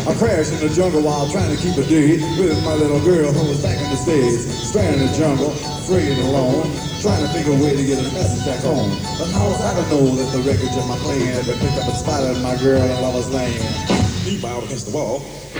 I crashed in the jungle while trying to keep a date with my little girl who was back in the States. Stranded in the jungle, afraid and alone, trying to think of a way to get a message back home. But how was I to know that the wreckage of my plane had been picked up and spotted in my girl in Lover's Lane? He bowed against the wall.